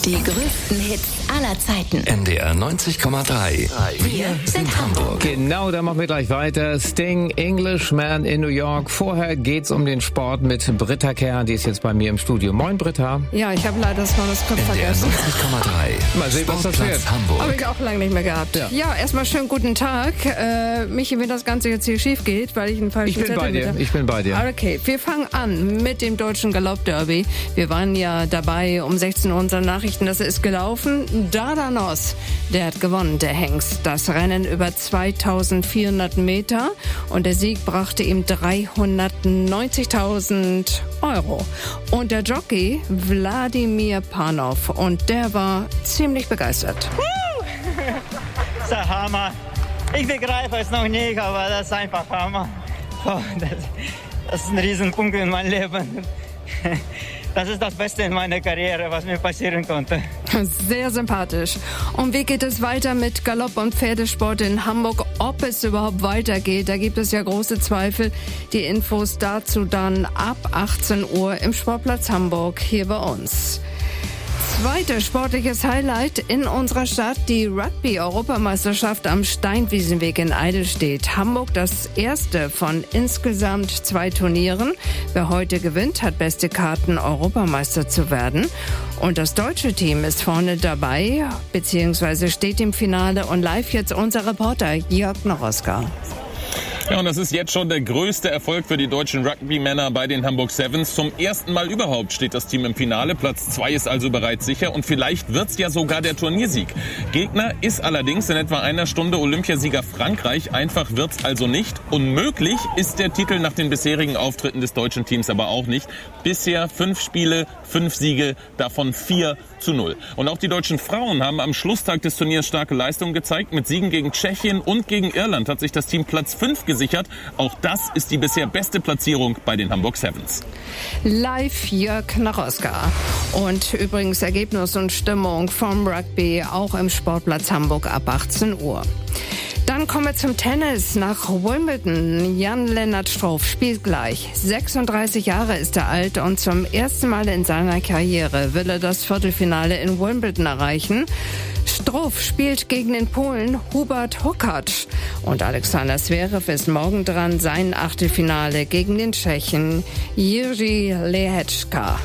Die größten Hits aller Zeiten. NDR 90,3. Wir sind Hamburg. Genau, da machen wir gleich weiter. Sting, Englishman in New York. Vorher geht's um den Sport mit Britta Kern, die ist jetzt bei mir im Studio. Moin, Britta. Ja, ich habe leider das Manuskript NDR vergessen. 90,3. Mal sehen, was das wird. Hamburg. Habe ich auch lange nicht mehr gehabt. Ja, erstmal schönen guten Tag. Michi, wenn das Ganze jetzt hier schief geht, weil ich einen falschen Zettel mit habe. Ich bin bei dir. Okay, wir fangen an mit dem deutschen Galoppderby. Wir waren ja dabei um 16 Uhr unsere Nachrichten, das ist gelaufen. Dardanos, der hat gewonnen, der Hengst. Das Rennen über 2400 Meter und der Sieg brachte ihm 390.000 Euro. Und der Jockey Wladimir Panov, und der war ziemlich begeistert. Das ist der Hammer. Ich begreife es noch nicht, aber das ist einfach Hammer. Oh, das ist ein Riesenpunkt in meinem Leben. Das ist das Beste in meiner Karriere, was mir passieren konnte. Sehr sympathisch. Und wie geht es weiter mit Galopp- und Pferdesport in Hamburg? Ob es überhaupt weitergeht, da gibt es ja große Zweifel. Die Infos dazu dann ab 18 Uhr im Sportplatz Hamburg hier bei uns. Zweites sportliches Highlight in unserer Stadt, die Rugby-Europameisterschaft am Steinwiesenweg in Eidelstedt. Hamburg das erste von insgesamt 2 Turnieren. Wer heute gewinnt, hat beste Karten, Europameister zu werden. Und das deutsche Team ist vorne dabei, beziehungsweise steht im Finale. Und live jetzt unser Reporter Jörg Noroska. Ja, und das ist jetzt schon der größte Erfolg für die deutschen Rugby-Männer bei den Hamburg Sevens. Zum ersten Mal überhaupt steht das Team im Finale. Platz 2 ist also bereits sicher und vielleicht wird's ja sogar der Turniersieg. Gegner ist allerdings in etwa einer Stunde Olympiasieger Frankreich. Einfach wird's also nicht. Unmöglich ist der Titel nach den bisherigen Auftritten des deutschen Teams aber auch nicht. Bisher 5 Spiele, 5 Siege, davon 4-0. Und auch die deutschen Frauen haben am Schlusstag des Turniers starke Leistungen gezeigt. Mit Siegen gegen Tschechien und gegen Irland hat sich das Team Platz 5 gesichert. Auch das ist die bisher beste Platzierung bei den Hamburg Sevens. Live Jörg Noroska. Und übrigens Ergebnis und Stimmung vom Rugby auch im Sportplatz Hamburg ab 18 Uhr. Dann kommen wir zum Tennis nach Wimbledon. Jan-Lennart Struff spielt gleich. 36 Jahre ist er alt und zum ersten Mal in seiner Karriere will er das Viertelfinale in Wimbledon erreichen. Struff spielt gegen den Polen Hubert Hurkacz. Und Alexander Zverev ist morgen dran, sein Achtelfinale gegen den Tschechen Jiří Lehečka.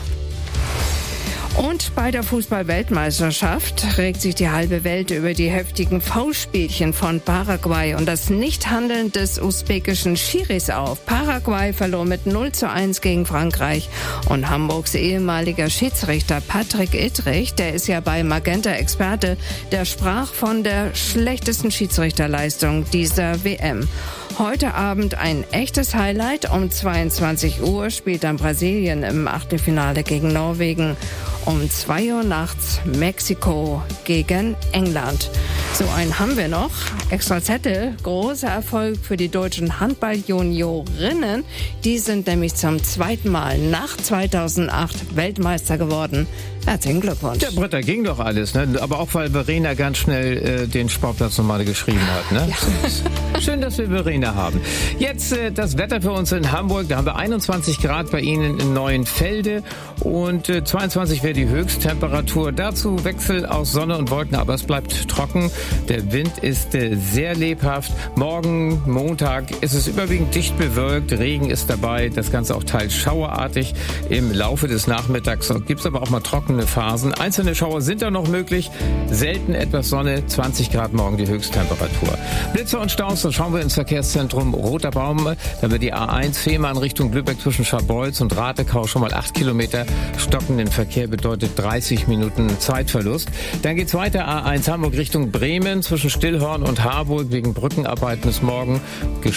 Und bei der Fußball-Weltmeisterschaft regt sich die halbe Welt über die heftigen Foulspielchen von Paraguay und das Nichthandeln des usbekischen Schiris auf. Paraguay verlor mit 0:1 gegen Frankreich und Hamburgs ehemaliger Schiedsrichter Patrick Ittrich, der ist ja bei Magenta Experte, der sprach von der schlechtesten Schiedsrichterleistung dieser WM. Heute Abend ein echtes Highlight. Um 22 Uhr spielt dann Brasilien im Achtelfinale gegen Norwegen. Um 2 Uhr nachts Mexiko gegen England. So einen haben wir noch. Extra Zettel. Großer Erfolg für die deutschen Handball-Juniorinnen. Die sind nämlich zum 2. Mal nach 2008 Weltmeister geworden. Herzlichen Glückwunsch. Ja, Britta, ging doch alles, ne? Aber auch, weil Verena ganz schnell den Sportplatz nochmal geschrieben hat, ne? Ja. Schön, dass wir Verena haben. Jetzt das Wetter für uns in Hamburg. Da haben wir 21 Grad bei Ihnen in Neuenfelde und 22 wäre die Höchsttemperatur. Dazu Wechsel aus Sonne und Wolken, aber es bleibt trocken. Der Wind ist sehr lebhaft. Morgen, Montag, ist es überwiegend dicht bewölkt. Regen ist dabei. Das Ganze auch teils schauerartig. Im Laufe des Nachmittags gibt es aber auch mal trockene Phasen. Einzelne Schauer sind da noch möglich. Selten etwas Sonne. 20 Grad morgen die Höchsttemperatur. Blitze und Staus, da schauen wir ins Verkehrszentrum Roter Baum. Da wird die A1 Fehmarn Richtung Lübeck zwischen Scharbeutz und Ratekau schon mal 8 Kilometer. Stockenden Verkehr bedeutet 30 Minuten Zeitverlust. Dann geht's weiter. A1 Hamburg Richtung Bremen zwischen Stillhorn und Harburg wegen Brückenarbeiten bis morgen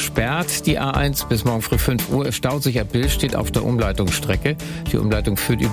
gesperrt. Die A1 bis morgen früh 5 Uhr. Es staut sich ab Billstedt auf der Umleitungsstrecke. Die Umleitung führt über